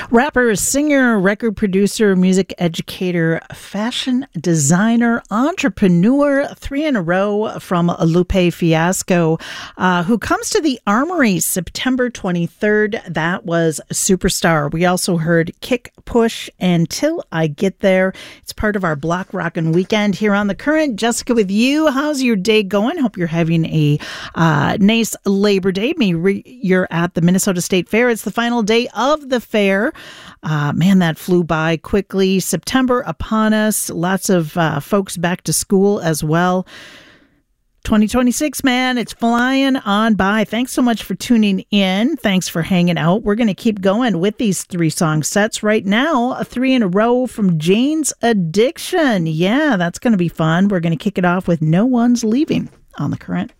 Rapper, singer, record producer, music educator, fashion designer, entrepreneur, 3 in a row from Lupe Fiasco, who comes to the Armory September 23rd. That was Superstar. We also heard Kick, Push, and Till I Get There. It's part of our Block Rockin' Weekend here on The Current. Jessica with you. How's your day going? Hope you're having a nice Labor Day. You're at the Minnesota State Fair. It's the final day of the fair. Man, that flew by quickly. September upon us. Lots of folks back to school as well. 2026, man, it's flying on by. Thanks so much for tuning in. Thanks for hanging out. We're going to keep going with these 3-song sets right now. A 3 in a row from Jane's Addiction. Yeah, that's going to be fun. We're going to kick it off with No One's Leaving on The Current.